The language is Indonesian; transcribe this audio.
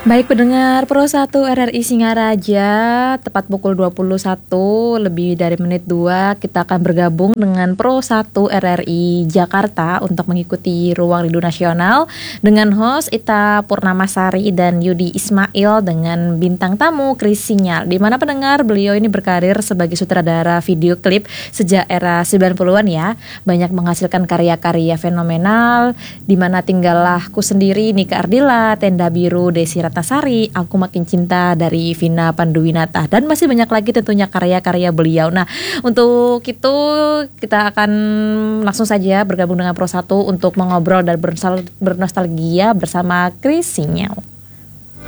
Baik pendengar Pro 1 RRI Singaraja, tepat pukul 21 lebih dari menit 2 kita akan bergabung dengan Pro 1 RRI Jakarta untuk mengikuti Ruang Rindu Nasional dengan host Ita Purnamasari dan Yudi Ismail dengan bintang tamu Kris Sinyal. Di mana pendengar, beliau ini berkarir sebagai sutradara video klip sejak era 90-an ya. Banyak menghasilkan karya-karya fenomenal, di mana Tinggallah Ku Sendiri, Nika Ardila, Tenda Biru, Desi Ratnasari, Aku Makin Cinta dari Vina Panduwinata, dan masih banyak lagi tentunya karya-karya beliau. Nah, untuk itu kita akan langsung saja bergabung dengan Pro 1 untuk mengobrol dan bernostalgia bersama Kris Sinyal.